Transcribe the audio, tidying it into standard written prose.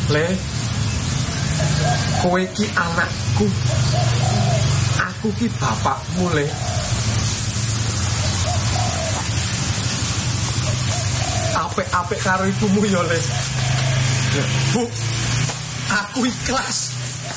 Le, kowe ki anakku. Aku ki bapakmu, Le. Apik-apik karo ibumu ya, Le. Bu, aku ikhlas.